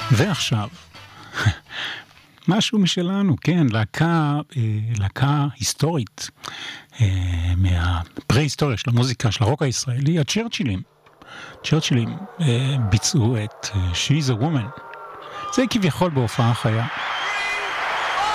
ועכשיו, משהו משלנו, כן, להקה היסטורית, מהפרה-היסטוריה של המוזיקה, של הרוק הישראלי, הצ'רצ'ילים. צ'רצ'ילים ביצעו את She's a Woman. זה כביכול בהופעה חיה.